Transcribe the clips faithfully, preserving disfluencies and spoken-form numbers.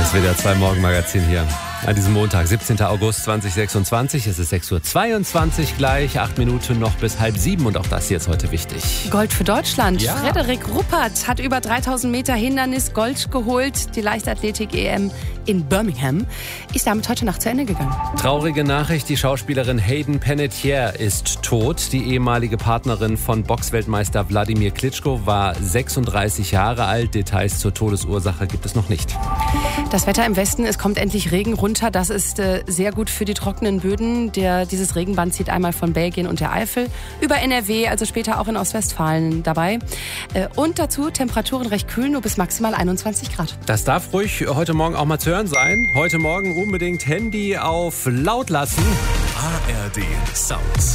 Das W D R zwei Morgenmagazin hier an diesem Montag, siebzehnten August zweitausendsechsundzwanzig. Es ist sechs Uhr zweiundzwanzig gleich, acht Minuten noch bis halb sieben und auch das jetzt heute wichtig. Gold für Deutschland. Ja. Frederik Ruppert hat über dreitausend Meter Hindernis Gold geholt. Die Leichtathletik-E M in Birmingham ist damit heute Nacht zu Ende gegangen. Traurige Nachricht, die Schauspielerin Hayden Panettiere ist tot. Die ehemalige Partnerin von Boxweltmeister Wladimir Klitschko war sechsunddreißig Jahre alt. Details zur Todesursache gibt es noch nicht. Das Wetter im Westen, es kommt endlich Regen runter. Das ist äh, sehr gut für die trockenen Böden. Der, dieses Regenband zieht einmal von Belgien und der Eifel über N R W, also später auch in Ostwestfalen dabei. Äh, und dazu Temperaturen recht kühl, nur bis maximal einundzwanzig Grad. Das darf ruhig heute Morgen auch mal zu hören sein. Heute Morgen unbedingt Handy auf laut lassen. A R D Sounds.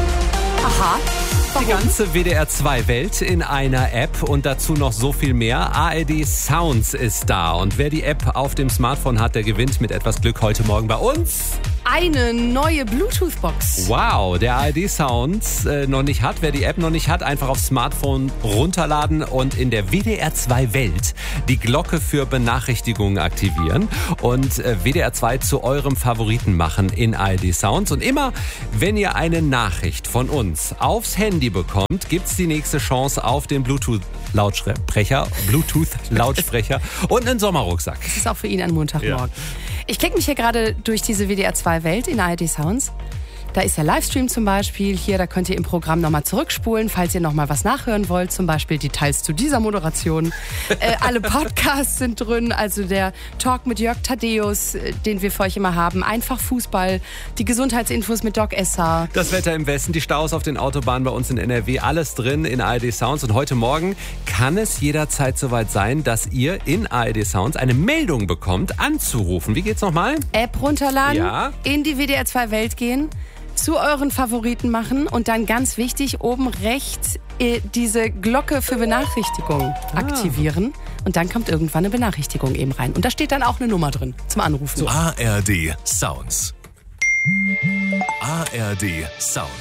Aha. Die ganze W D R zwei Welt in einer App und dazu noch so viel mehr. A R D Sounds ist da und wer die App auf dem Smartphone hat, der gewinnt mit etwas Glück heute Morgen bei uns. Eine neue Bluetooth-Box. Wow, der A R D Sounds äh, noch nicht hat. Wer die App noch nicht hat, einfach aufs Smartphone runterladen und in der W D R zwei Welt die Glocke für Benachrichtigungen aktivieren und äh, W D R zwei zu eurem Favoriten machen in A R D Sounds. Und immer, wenn ihr eine Nachricht von uns aufs Handy bekommt, gibt's die nächste Chance auf den Bluetooth-Lautsprecher, Bluetooth-Lautsprecher und einen Sommerrucksack. Das ist auch für ihn ein Montagmorgen. Ja. Ich klicke mich hier gerade durch diese W D R zwei Welt in A R D Sounds. Da ist der Livestream zum Beispiel. Hier, da könnt ihr im Programm nochmal zurückspulen, falls ihr nochmal was nachhören wollt. Zum Beispiel Details zu dieser Moderation. äh, alle Podcasts sind drin. Also der Talk mit Jörg Thaddeus, äh, den wir für euch immer haben. Einfach Fußball. Die Gesundheitsinfos mit Doc Esser. Das Wetter im Westen, die Staus auf den Autobahnen bei uns in N R W. Alles drin in A R D Sounds. Und heute Morgen kann es jederzeit soweit sein, dass ihr in A R D Sounds eine Meldung bekommt, anzurufen. Wie geht's nochmal? App runterladen, ja. In die W D R zwei Welt gehen, zu euren Favoriten machen und dann ganz wichtig, oben rechts äh, diese Glocke für Benachrichtigungen ah. aktivieren. Und dann kommt irgendwann eine Benachrichtigung eben rein. Und da steht dann auch eine Nummer drin zum Anrufen. A R D Sounds. A R D Sounds.